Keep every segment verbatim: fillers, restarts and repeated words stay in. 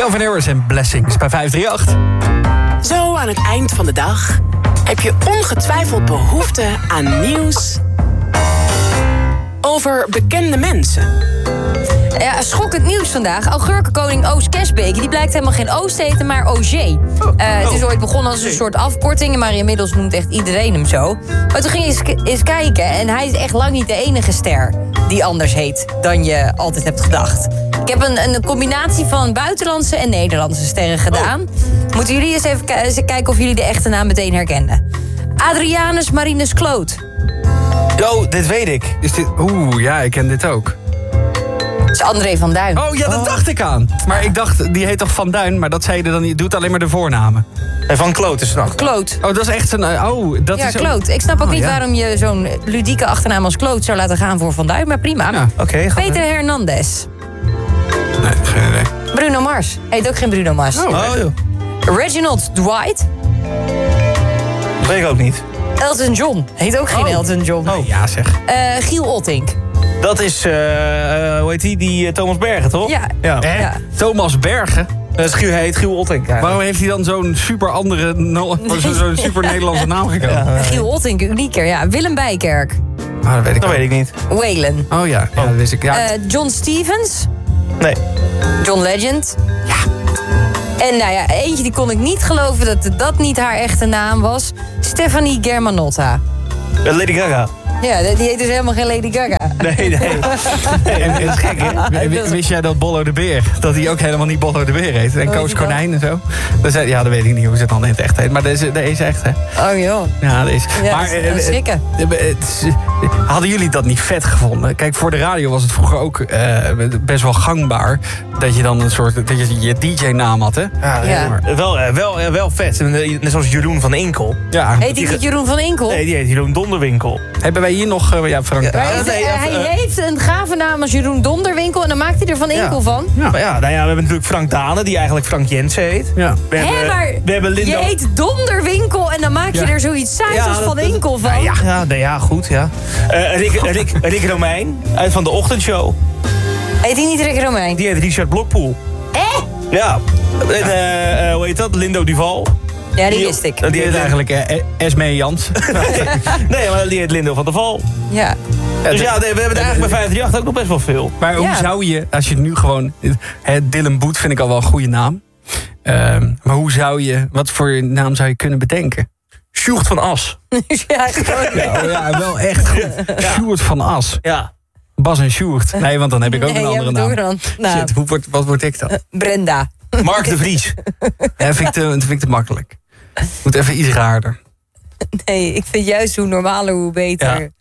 Calvin Harris en Blessings bij vijf drie acht. Zo aan het eind van de dag heb je ongetwijfeld behoefte aan nieuws over bekende mensen. Ja, schokkend nieuws vandaag. Augurkenkoning Oos Kesbeke, die blijkt helemaal geen Oos te heten, maar Auger. Uh, het is ooit begonnen als een soort afkorting, maar inmiddels noemt echt iedereen hem zo. Maar toen ging je eens, eens kijken en hij is echt lang niet de enige ster die anders heet dan je altijd hebt gedacht. Ik heb een, een combinatie van buitenlandse en Nederlandse sterren gedaan. Oh. Moeten jullie eens even k- kijken of jullie de echte naam meteen herkenden. Adrianus Marinus Kloot. Oh, dit weet ik. Is dit... Oeh, ja, ik ken dit ook. Dat is André van Duin. Oh ja, dat oh. dacht ik aan. Maar ik dacht, die heet toch Van Duin, maar dat zei je dan niet. Doet alleen maar de voornamen. En Van Kloot is nog. Kloot. Oh, dat is echt een... Oh, dat ja, is Kloot. Ik snap ook oh, niet ja. waarom je zo'n ludieke achternaam als Kloot zou laten gaan voor Van Duin, maar prima. Ja. Okay, Peter Hernandez. Nee, geen idee. Bruno Mars. Heet ook geen Bruno Mars. Oh, Oh, joh. Reginald Dwight. Weet ik ook niet. Elton John. Heet ook geen Oh. Elton John. Oh, ja zeg. Uh, Giel Ottink. Dat is, uh, uh, hoe heet die, die uh, Thomas Bergen, toch? Ja. ja. Eh? Ja. Thomas Bergen? Uh, Giel heet Giel Ottink. Waarom heeft hij dan zo'n super andere, no, zo'n zo super Nederlandse naam gekozen? Ja, uh, Giel Ottink, unieker. Ja. Willem Bijkerk. Ah, dat weet ik dat ook. weet ik niet. Waylon. Oh ja, ja dat wist ik. Ja. Uh, John Stevens. Nee. John Legend. Ja. En nou ja, eentje die kon ik niet geloven dat dat niet haar echte naam was. Stefanie Germanotta. Uh, Lady Gaga. Ja, die heet dus helemaal geen Lady Gaga. Nee, nee. nee dat is gek, hè? W- Wist jij dat Bollo de Beer, dat hij ook helemaal niet Bollo de Beer heet? En Oh, Koos ja. Konijn en zo. Dat zei, ja, dat weet ik niet hoe ze het dan in het echt heet. Maar deze, deze echt, hè? Oh joh. Ja, deze. Ja, maar, dat is- dat is eh, schrikken. eh, eh, het is, eh, hadden jullie dat niet vet gevonden? Kijk, voor de radio was het vroeger ook eh, best wel gangbaar dat je dan een soort, dat je je D J-naam had, hè? Ja, Ja. maar wel, uh, wel, uh, wel vet. Net zoals Jeroen van Inkel. Ja. Heet die niet Jeroen van Inkel? Nee, die heet Jeroen Donderwinkel. Hebben wij hier nog, uh, ja, Frank? Ja. Maar Ah, is- nee, eh, uh, hij uh, heeft een gave naam als Jeroen Donderwinkel en dan maakt hij er Van Inkel Ja. van. Ja. Maar ja, nou ja, we hebben natuurlijk Frank Dane, die eigenlijk Frank Jensen heet. Ja. We Hé, hebben, maar we hebben Lindo... je heet Donderwinkel en dan maak je Ja. er zoiets saais Ja, als dat- Van dat- Inkel van. Ja, ja, ja, nee, ja goed, ja. Uh, Rick, Rick, Rick Romein, uit van de ochtendshow. Heet hij niet Rick Romein? Die heet Richard Blokpoel. Eh? Ja. En, uh, uh, hoe heet dat? Lindo Duval. Ja, die wist ik. Die Die heet heet eigenlijk uh, Esmee Jans. Nee, maar die heet Lindo van der Val. Ja. Dus ja, nee, we hebben er eigenlijk bij vijf drie acht ook nog best wel veel. Maar hoe Ja. zou je, als je nu gewoon... Hè, Dylan Boet vind ik al wel een goede naam. Um, maar hoe zou je, wat voor naam zou je kunnen bedenken? Sjoerd van As. ja, gewoon. Ja, oh ja wel echt goed. Sjoerd van As. Ja. Bas en Sjoerd. Nee, want dan heb ik ook Nee, een je andere hebt ook naam. een an- naam. Shit, hoe wordt, wat word ik dan? Brenda. Mark de Vries. Ja, vind ik te, vind ik te makkelijk. Moet even iets raarder. Nee, ik vind juist hoe normaler, hoe beter. Ja.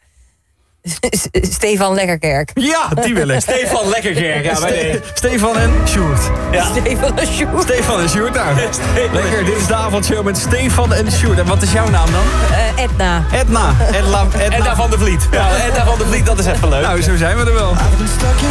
Stefan Lekkerkerk. Ja, die wil ik. Stefan Lekkerkerk. Ja, bij de... Stefan en Sjoerd. Ja. Stefan en Sjoerd. Stefan en Sjoerd nou. Lekker, dit is de avondshow met Stefan en Sjoerd. En wat is jouw naam dan? Uh, Edna. Edna. Edna, Edna. Edna van der Vliet. Ja, Edna van der Vliet, dat is even leuk. Nou, zo zijn we er wel.